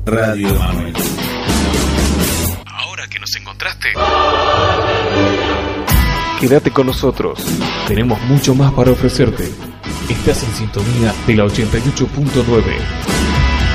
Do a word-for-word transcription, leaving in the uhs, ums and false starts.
Radio Emanuel. Ahora que nos encontraste, quédate con nosotros. Tenemos mucho más para ofrecerte. Estás en sintonía de la ochenta y ocho punto nueve.